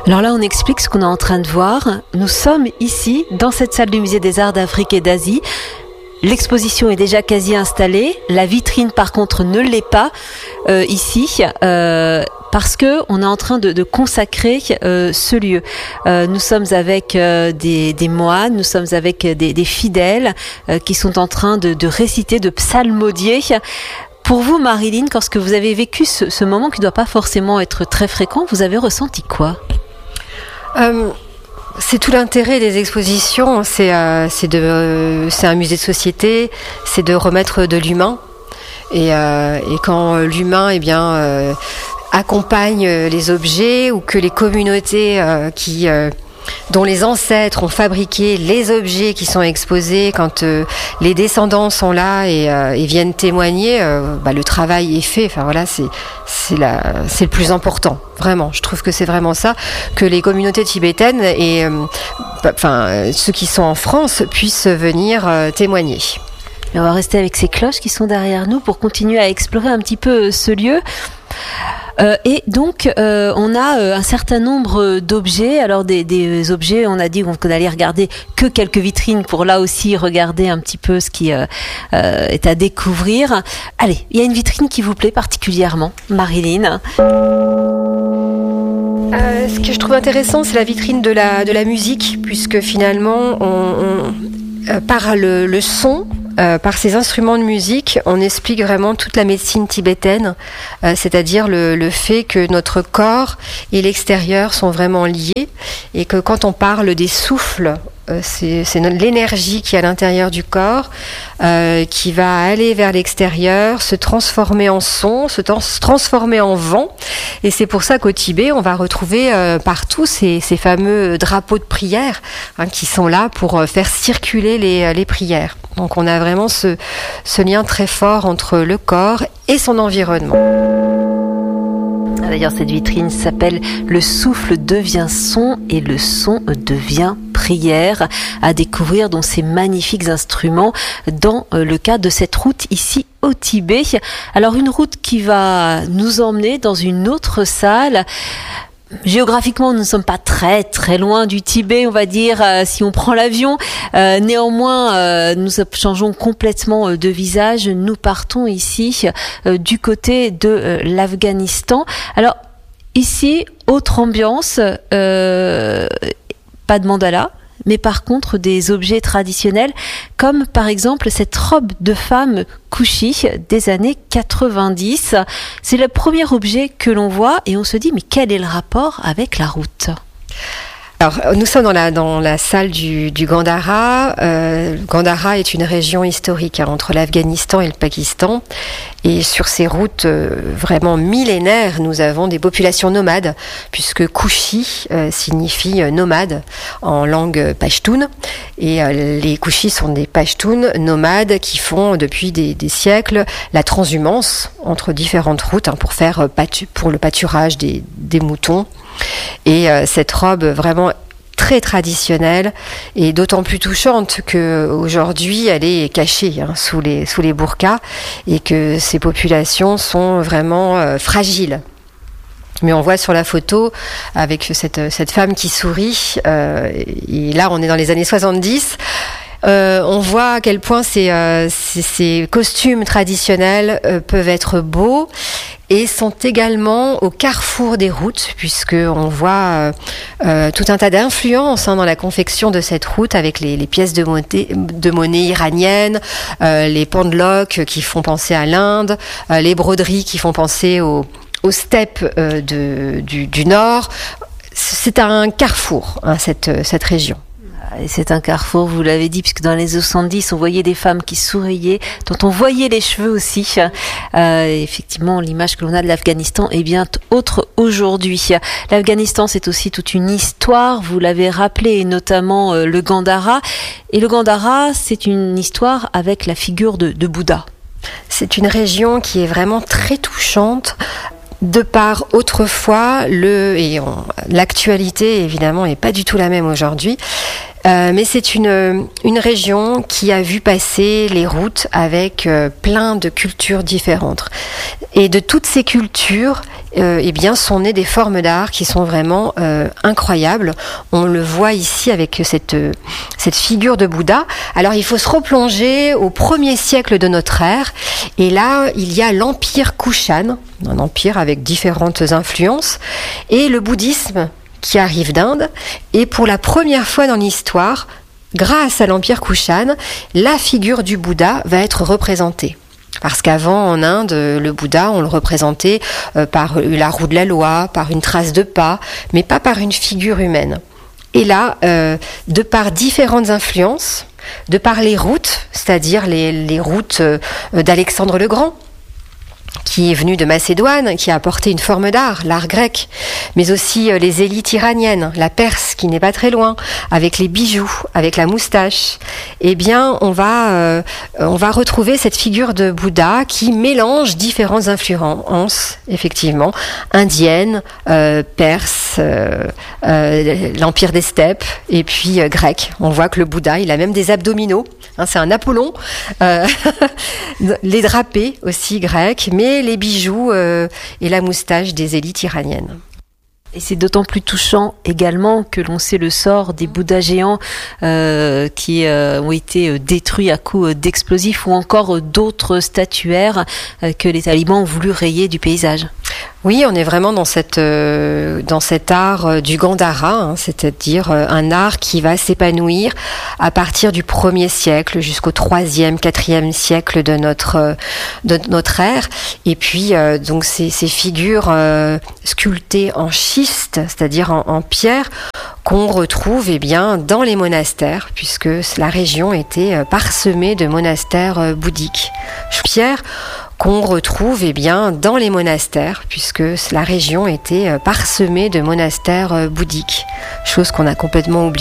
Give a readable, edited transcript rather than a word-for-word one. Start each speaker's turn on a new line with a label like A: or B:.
A: Alors là, on explique ce qu'on est en train de voir. Nous sommes ici, dans cette salle du Musée des Arts d'Afrique et d'Asie. L'exposition est déjà quasi installée. La vitrine, par contre, ne l'est pas ici. Parce que on est en train de consacrer ce lieu. Nous sommes avec des moines, nous sommes avec des fidèles qui sont en train de réciter, de psalmodier. Pour vous, Marilyn, lorsque vous avez vécu ce moment qui ne doit pas forcément être très fréquent, vous avez ressenti quoi ?
B: C'est tout l'intérêt des expositions, c'est un musée de société, c'est de remettre de l'humain. Et quand l'humain accompagne les objets, ou que les communautés dont les ancêtres ont fabriqué les objets qui sont exposés, quand les descendants sont là et viennent témoigner, le travail est fait. Enfin voilà, c'est le plus important. Vraiment, je trouve que c'est vraiment ça, que les communautés tibétaines et ceux qui sont en France puissent venir témoigner.
A: Et on va rester avec ces cloches qui sont derrière nous pour continuer à explorer un petit peu ce lieu. Et donc on a un certain nombre d'objets. Alors des objets, on a dit qu'on allait regarder que quelques vitrines pour là aussi regarder un petit peu ce qui est à découvrir. Allez, il y a une vitrine qui vous plaît particulièrement, Marilyn.
B: Ce que je trouve intéressant, c'est la vitrine de la musique, puisque finalement par le son, par ces instruments de musique, on explique vraiment toute la médecine tibétaine, c'est-à-dire le fait que notre corps et l'extérieur sont vraiment liés, et que quand on parle des souffles, c'est l'énergie qui est à l'intérieur du corps qui va aller vers l'extérieur, se transformer en son, se transformer en vent. Et c'est pour ça qu'au Tibet, on va retrouver partout ces fameux drapeaux de prière qui sont là pour faire circuler les prières. Donc on a vraiment ce lien très fort entre le corps et son environnement.
A: D'ailleurs, cette vitrine s'appelle « Le souffle devient son et le son devient prière » à découvrir dans ces magnifiques instruments dans le cadre de cette route ici au Tibet. Alors, une route qui va nous emmener dans une autre salle. Géographiquement, nous ne sommes pas très très loin du Tibet, on va dire, si on prend l'avion. Néanmoins, nous changeons complètement de visage. Nous partons ici du côté de l'Afghanistan. Alors, ici, autre ambiance, pas de mandala, mais par contre des objets traditionnels, comme par exemple cette robe de femme Kushi des années 90. C'est le premier objet que l'on voit et on se dit, mais quel est le rapport avec la route ?
B: Alors, nous sommes dans la salle du Gandhara. Gandhara est une région historique entre l'Afghanistan et le Pakistan. Et sur ces routes vraiment millénaires, nous avons des populations nomades, puisque Kushi signifie nomade en langue pachtoune. Et les Kushis sont des Pashtuns nomades qui font depuis des siècles la transhumance entre différentes routes pour le pâturage des moutons. Et cette robe vraiment très traditionnelle et d'autant plus touchante qu'aujourd'hui elle est cachée sous les burqas et que ces populations sont vraiment fragiles. Mais on voit sur la photo avec cette femme qui sourit, et là on est dans les années 70. On voit à quel point ces costumes traditionnels peuvent être beaux et sont également au carrefour des routes, puisqu'on voit tout un tas d'influences dans la confection de cette route avec les pièces de monnaie iraniennes, les pendeloques qui font penser à l'Inde, les broderies qui font penser aux steppes du Nord. C'est un carrefour, cette région.
A: Et c'est un carrefour, vous l'avez dit, puisque dans les années 70, on voyait des femmes qui souriaient, dont on voyait les cheveux aussi. Effectivement, l'image que l'on a de l'Afghanistan est bien autre aujourd'hui. L'Afghanistan, c'est aussi toute une histoire, vous l'avez rappelé, et notamment le Gandhara. Et le Gandhara, c'est une histoire avec la figure de Bouddha.
B: C'est une région qui est vraiment très touchante. De par autrefois, l'actualité évidemment n'est pas du tout la même aujourd'hui. Mais c'est une région qui a vu passer les routes avec plein de cultures différentes. Et de toutes ces cultures, eh bien, sont nées des formes d'art qui sont vraiment incroyables. On le voit ici avec cette figure de Bouddha. Alors, il faut se replonger au 1er siècle de notre ère. Et là, il y a l'empire Kushan, un empire avec différentes influences, et le bouddhisme qui arrive d'Inde. Et pour la première fois dans l'histoire, grâce à l'empire Kushan, la figure du Bouddha va être représentée. Parce qu'avant, en Inde, le Bouddha, on le représentait par la roue de la loi, par une trace de pas, mais pas par une figure humaine. Et là, de par différentes influences, de par les routes, c'est-à-dire les routes d'Alexandre le Grand, qui est venu de Macédoine, qui a apporté une forme d'art, l'art grec, mais aussi les élites iraniennes, la Perse qui n'est pas très loin, avec les bijoux, avec la moustache. Eh bien, on va retrouver cette figure de Bouddha qui mélange différentes influences, effectivement, indiennes, perses, l'empire des steppes, et puis grec. On voit que le Bouddha, il a même des abdominaux, hein, c'est un Apollon, les drapés aussi grecs, mais les bijoux et la moustache des élites iraniennes.
A: Et c'est d'autant plus touchant également que l'on sait le sort des Bouddhas géants qui ont été détruits à coups d'explosifs, ou encore d'autres statuaires que les talibans ont voulu rayer du paysage.
B: Oui, on est vraiment dans cet art du Gandhara, hein, c'est-à-dire un art qui va s'épanouir à partir du 1er siècle jusqu'au 3e, 4e siècle de notre ère. Et puis donc ces figures sculptées en schiste, c'est-à-dire en pierre, qu'on retrouve bien dans les monastères, puisque la région était parsemée de monastères bouddhiques. Pierre qu'on retrouve bien dans les monastères, puisque la région était parsemée de monastères bouddhiques, chose qu'on a complètement oubliée.